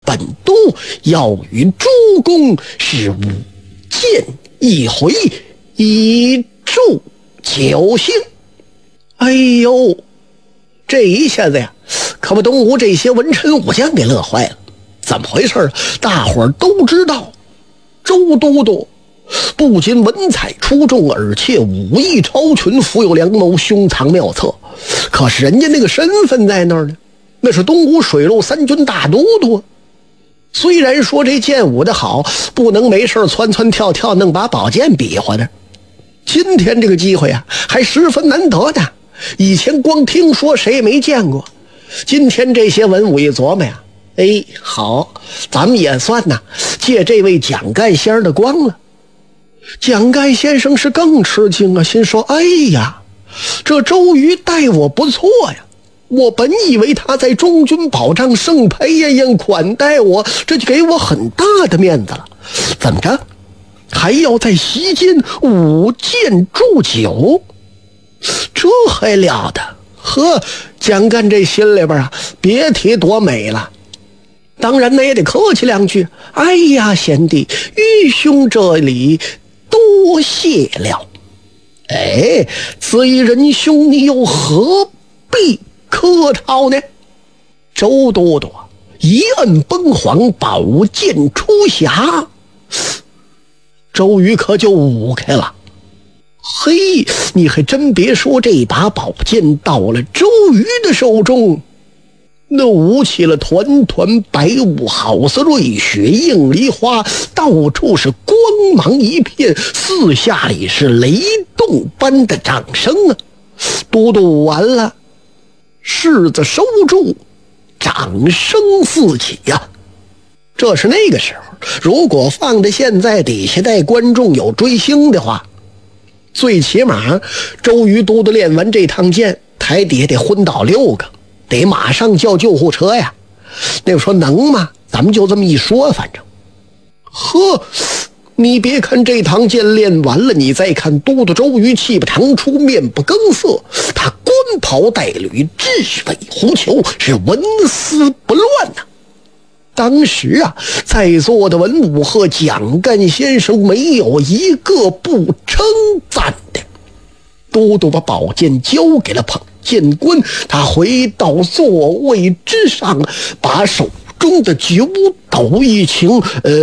本都要与主公是无见一回，以助酒兴。哎呦，这一下子呀，可把东吴这些文臣武将给乐坏了。怎么回事？大伙儿都知道，周都督不仅文采出众，而且武艺超群，富有良谋，胸藏妙策。可是人家那个身份在那儿呢，那是东吴水陆三军大都督。虽然说这剑舞的好，不能没事窜窜跳跳弄把宝剑比划的。今天这个机会啊，还十分难得的。以前光听说，谁也没见过。今天这些文武一琢磨呀，哎，好，咱们也算呐，借这位蒋干先生的光了。蒋干先生是更吃惊啊，心说：哎呀，这周瑜待我不错呀。我本以为他在中军保障盛培宴宴款待我，这就给我很大的面子了。怎么着，还要在席间舞剑祝酒？这还了得！呵，蒋干这心里边啊，别提多美了。当然呢，也得客气两句。哎呀，贤弟，愚兄这里多谢了。哎，此一仁兄，你又何必客套呢？周都督一摁崩簧，宝剑出匣，周瑜可就舞开了。嘿，你还真别说，这把宝剑到了周瑜的手中，那舞起了团团白雾，好似瑞雪映梨花，到处是光芒一片，四下里是雷动般的掌声啊！都督完了，柿子收住，掌声四起呀！这是那个时候，如果放在现在，底下带观众有追星的话，最起码周瑜都督练完这趟剑，台底下得昏倒6个，得马上叫救护车呀。那个说能吗？咱们就这么一说，反正呵，你别看这堂剑练完了，你再看都督周瑜气不长出，面不更色，他冠袍带履，雉尾狐裘，是纹丝不乱呐。当时啊，在座的文武和蒋干先生没有一个不称赞的。都督把宝剑交给了捧剑官，他回到座位之上，把手中的酒斗一倾，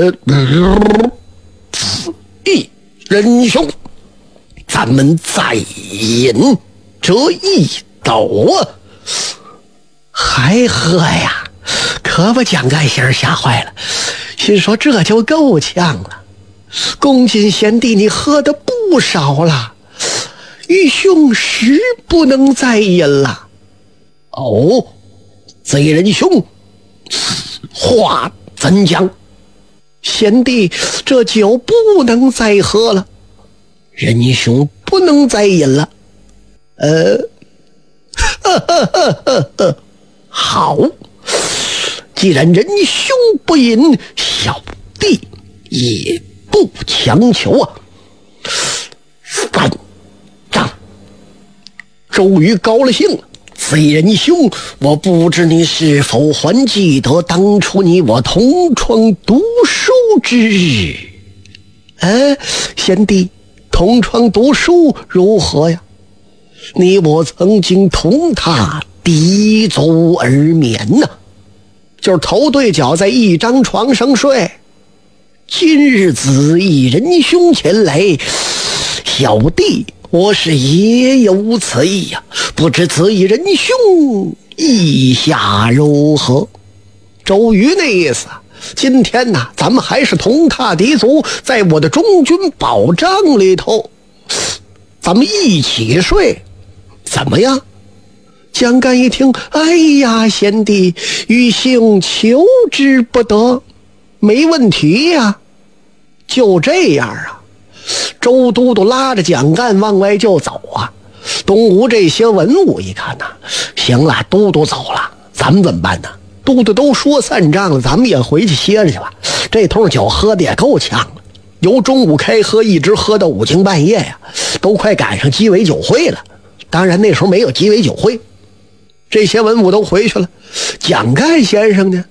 一仁兄，咱们再饮这一斗啊！还喝呀？可把蒋干先生吓坏了，心说这就够呛了。恭谨贤弟，你喝的不少了，愚兄实不能再饮了。哦，贼仁兄，话怎讲？贤弟，这酒不能再喝了。仁兄不能再饮了。好，既然仁兄不饮，小弟也不强求啊。3仗。周瑜高了兴了，贼仁兄，我不知你是否还记得当初你我同窗读书之日？贤弟，同窗读书如何呀？你我曾经同榻抵足而眠呐，就是头对脚在一张床上睡。今日子义仁兄前来，小弟我是也有此意呀，不知子义仁兄意下如何？周瑜那意思，今天呢，咱们还是同榻敌足，在我的中军保障里头，咱们一起睡，怎么样？蒋干一听，哎呀，贤弟，愚兄求之不得，没问题呀。就这样啊，周都督拉着蒋干往外就走啊。东吴这些文武一看呐，行了，都督走了，咱们怎么办呢？都督都说散账了，咱们也回去歇着去吧。这通酒喝的也够呛了，由中午开喝一直喝到5更半夜呀，都快赶上鸡尾酒会了。当然那时候没有鸡尾酒会。这些文武都回去了，蒋干先生呢，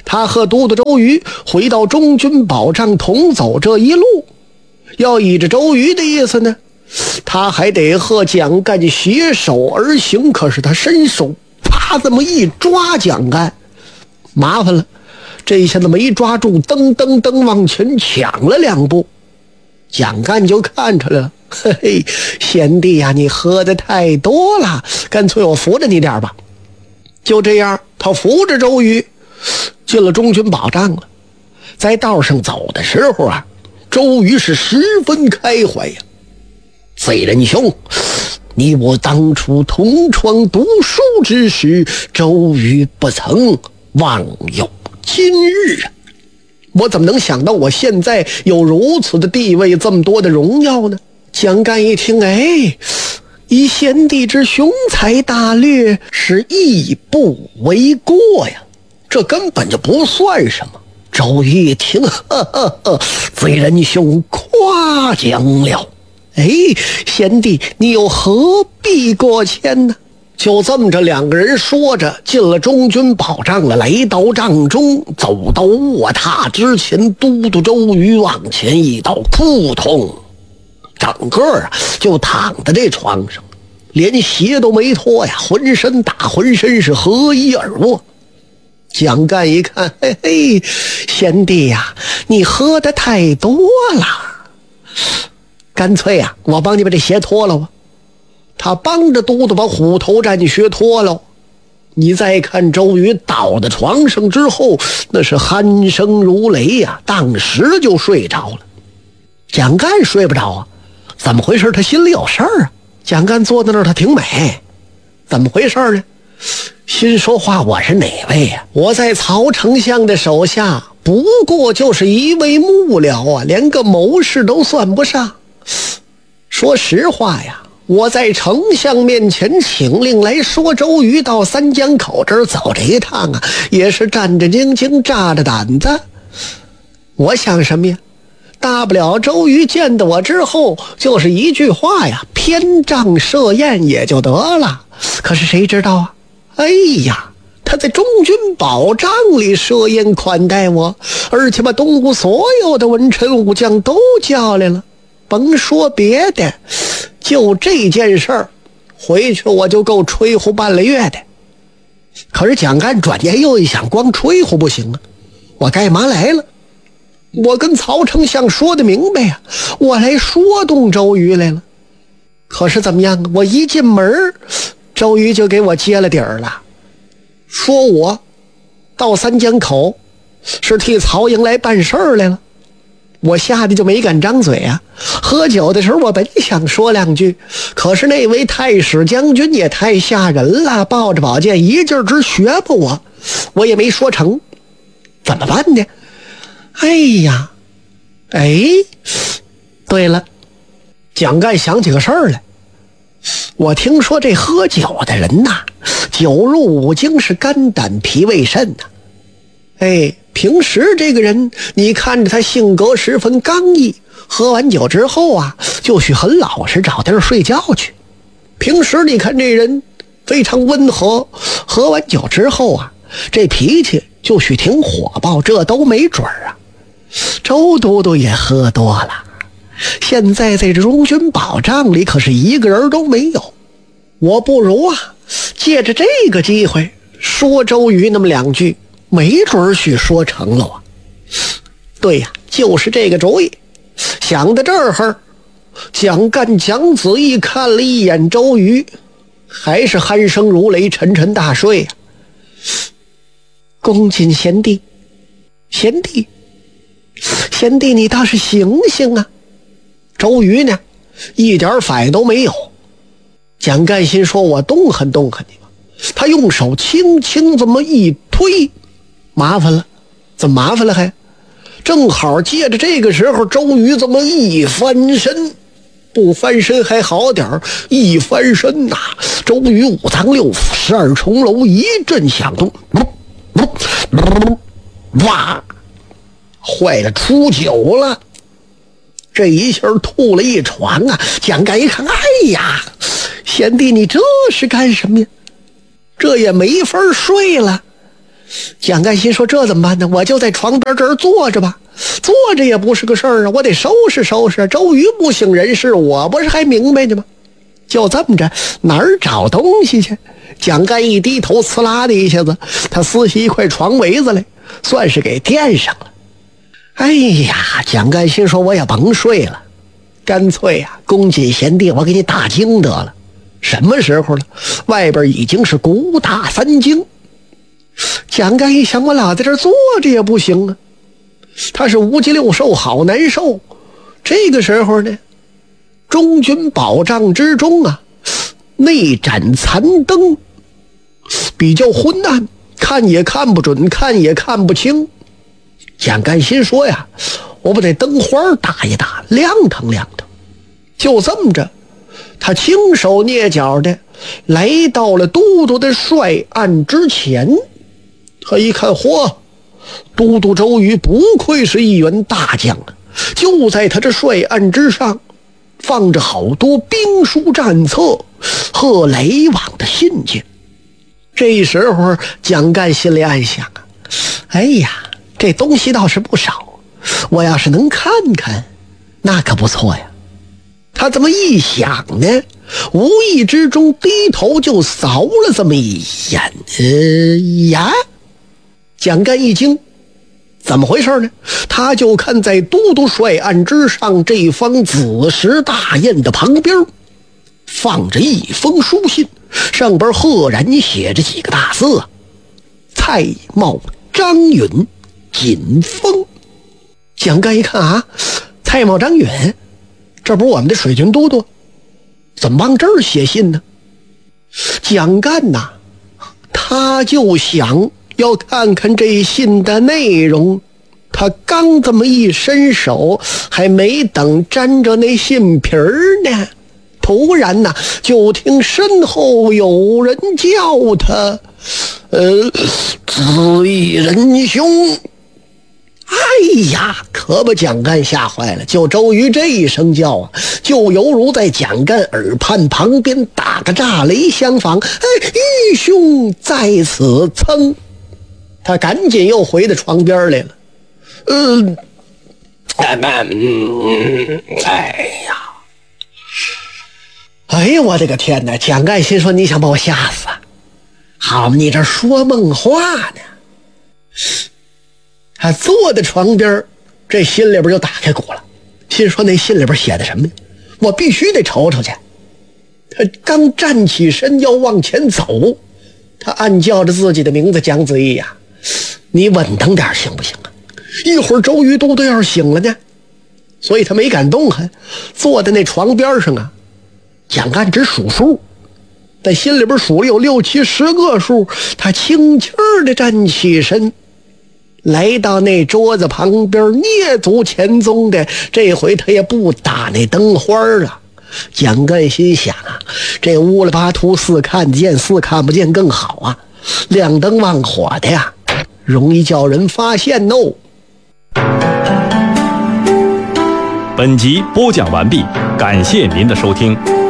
他和都督周瑜回到中军保障同走这一路，要依着周瑜的意思呢，他还得和蒋干携手而行。可是他伸手啪这么一抓蒋干，麻烦了，这一下子没抓住，噔噔噔往前抢了2步，蒋干就看出来了，嘿嘿，贤弟呀，你喝的太多了，干脆我扶着你点吧。就这样，他扶着周瑜进了中军保障了。在道上走的时候啊，周瑜是十分开怀呀。贼人兄，你我当初同窗读书之时，周瑜不曾忘有今日啊！我怎么能想到我现在有如此的地位，这么多的荣耀呢？蒋干一听，哎，以贤弟之雄才大略，是义不为过呀，这根本就不算什么。周瑜一听，呵呵呵，贼人兄夸奖了。哎，贤弟，你又何必过谦呢？就这么着，2个人说着进了中军保障了。来到帐中，走到卧榻之前，都督周瑜往前一道，扑通，整个啊就躺在这床上，连鞋都没脱呀，浑身是合衣而卧。蒋干一看，嘿嘿，贤弟呀，你喝的太多了，干脆啊，我帮你把这鞋脱了吧。他帮着都督把虎头战靴脱了。你再看周瑜倒在床上之后，那是鼾声如雷呀，当时就睡着了。蒋干睡不着啊，怎么回事？他心里有事儿啊。蒋干坐在那儿，他挺美，怎么回事呢？心说话，我是哪位呀？我在曹丞相的手下，不过就是一位幕僚啊，连个谋士都算不上。说实话呀，我在丞相面前请令来说周瑜到三江口这儿走这一趟啊，也是战战兢兢，炸着胆子。我想什么呀？大不了周瑜见到我之后就是一句话呀，偏帐设宴也就得了。可是谁知道啊，哎呀，他在中军保障里设宴款待我，而且把东吴所有的文臣武将都叫来了。甭说别的，就这件事儿，回去我就够吹呼半个月的。可是蒋干转念又一想，光吹呼不行啊，我干嘛来了？我跟曹丞相说的明白呀，我来说动周瑜来了。可是怎么样啊？我一进门，周瑜就给我揭了底儿了，说我到三江口是替曹营来办事儿来了。我吓得就没敢张嘴啊。喝酒的时候我本想说两句，可是那位太史将军也太吓人了，抱着宝剑一劲儿直学吧我也没说成，怎么办呢？哎呀，对了，蒋干想起个事儿来。我听说这喝酒的人呐，酒入五经是肝胆脾胃肾呐。平时这个人你看着他性格十分刚毅，喝完酒之后啊，就许很老实，找地儿睡觉去。平时你看这人非常温和，喝完酒之后啊，这脾气就许挺火爆，这都没准儿啊。周都督也喝多了，现在在这中军保障里可是一个人都没有。我不如啊，借着这个机会说周瑜那么两句，没准儿许说成了啊。对呀，就是这个主意。想到这儿，蒋干、蒋子义看了一眼周瑜，还是鼾声如雷，沉沉大睡呀。恭谨贤弟，贤弟你倒是醒醒啊。周瑜呢，一点反应都没有。蒋干心说，我动撼动撼你吧。他用手轻轻这么一推，麻烦了。怎么麻烦了还？正好借着这个时候，周瑜这么一翻身，不翻身还好点儿，一翻身呐，周瑜五脏六腑12重楼一阵响动，哇，坏了，出酒了。这一下吐了一床啊。蒋干一看，哎呀，贤弟你这是干什么呀？这也没法睡了。 蒋干心说这怎么办呢？我就在床边这儿坐着吧，坐着也不是个事儿啊，我得收拾收拾。周瑜不省人事，我不是还明白呢吗？就这么着，哪儿找东西去？蒋干一低头，呲啦的一下子，他撕下一块床围子来，算是给垫上了。哎呀，蒋干心说我也甭睡了，干脆啊，公瑾贤弟，我给你打更得了。什么时候了？外边已经是鼓打3更。蒋干一想，我老在这坐着也不行啊，他是无极六兽，好难受。这个时候呢，中军宝帐之中啊，那盏残灯比较昏暗，看也看不准，看也看不清。蒋干心说呀，我把这灯花打一打，亮堂亮堂。就这么着，他轻手蹑脚的来到了都督的帅案之前。他一看，嚯，都督周瑜不愧是一员大将啊！就在他这帅案之上放着好多兵书战册和来往的信件。这时候蒋干心里暗想啊，哎呀，这东西倒是不少，我要是能看看那可不错呀。他这么一想呢，无意之中低头就扫了这么一眼，呀，蒋干一惊，怎么回事呢？他就看在都督帅案之上这方紫石大砚的旁边放着一封书信，上边赫然写着几个大字：蔡瑁、张允、锦封。蒋干一看啊，蔡瑁、张允，这不是我们的水军都督，怎么往这儿写信呢？蒋干呐，他就想要看看这信的内容。他刚这么一伸手，还没等沾着那信皮儿呢，突然呐，就听身后有人叫他：子义仁兄。哎呀，可把蒋干吓坏了。就周瑜这一声叫啊，就犹如在蒋干耳畔旁边打个炸雷相仿。义兄在此噌，他赶紧又回到床边来了。哎呀，我的个天哪！蒋干心说，你想把我吓死啊？好嘛，你这说梦话呢。他坐在床边，这心里边就打开鼓了，心说那信里边写的什么呀？我必须得瞅瞅去。他刚站起身要往前走，他暗叫着自己的名字：蒋子义呀，你稳当点行不行啊？一会儿周瑜都要是醒了呢。所以他没敢动弹，坐在那床边上啊。蒋干只数数，在心里边数了有6、7、10个数，他轻轻地站起身，来到那桌子旁边，蹑足前踪的，这回他也不打那灯花了。蒋干心想啊，这乌了巴图似看得见似看不见更好啊，亮灯忘火的呀，容易叫人发现哦。 本集播讲完毕，感谢您的收听。